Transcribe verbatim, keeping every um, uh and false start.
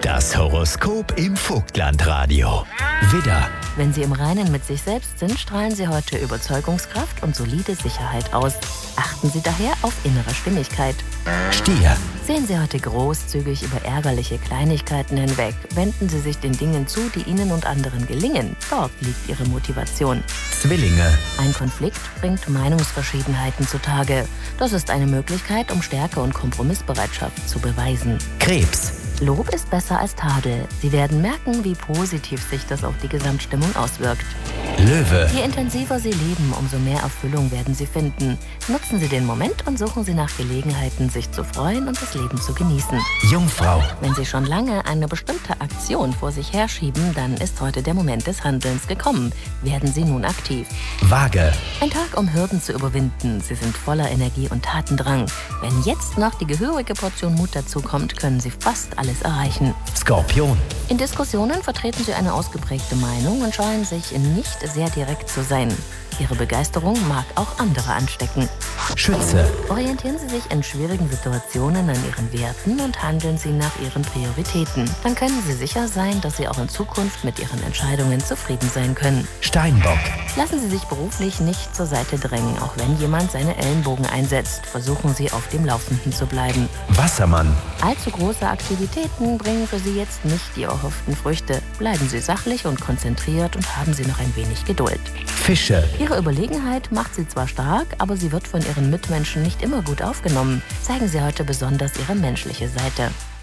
Das Horoskop im Vogtlandradio. Widder, Wenn Sie im Reinen mit sich selbst sind, strahlen Sie heute Überzeugungskraft und solide Sicherheit aus. Achten Sie daher auf innere Stimmigkeit. Stier, Sehen Sie heute großzügig über ärgerliche Kleinigkeiten hinweg. Wenden Sie sich den Dingen zu, die Ihnen und anderen gelingen. Dort liegt Ihre Motivation. Zwillinge, Ein Konflikt bringt Meinungsverschiedenheiten zutage. Das ist eine Möglichkeit, um Stärke und Kompromissbereitschaft zu beweisen. Krebs, Lob ist besser als Tadel. Sie werden merken, wie positiv sich das auf die Gesamtstimmung auswirkt. Löwe, Je intensiver Sie leben, umso mehr Erfüllung werden Sie finden. Nutzen Sie den Moment und suchen Sie nach Gelegenheiten, sich zu freuen und das Leben zu genießen. Jungfrau, Wenn Sie schon lange eine bestimmte Aktion vor sich herschieben, dann ist heute der Moment des Handelns gekommen. Werden Sie nun aktiv. Waage, Ein Tag, um Hürden zu überwinden. Sie sind voller Energie und Tatendrang. Wenn jetzt noch die gehörige Portion Mut dazu kommt, können Sie fast alles erreichen. Skorpion, In Diskussionen vertreten Sie eine ausgeprägte Meinung und scheuen sich nicht sehr direkt zu sein. Ihre Begeisterung mag auch andere anstecken. Schütze, Orientieren Sie sich in schwierigen Situationen an Ihren Werten und handeln Sie nach Ihren Prioritäten. Dann können Sie sicher sein, dass Sie auch in Zukunft mit Ihren Entscheidungen zufrieden sein können. Steinbock, Lassen Sie sich beruflich nicht zur Seite drängen, auch wenn jemand seine Ellenbogen einsetzt. Versuchen Sie, auf dem Laufenden zu bleiben. Wassermann, Allzu große Aktivitäten bringen für Sie jetzt nicht die erhofften Früchte. Bleiben Sie sachlich und konzentriert und haben Sie noch ein wenig Geduld. Fische, Ihre Überlegenheit macht Sie zwar stark, aber sie wird von Ihren Mitmenschen nicht immer gut aufgenommen. Zeigen Sie heute besonders Ihre menschliche Seite.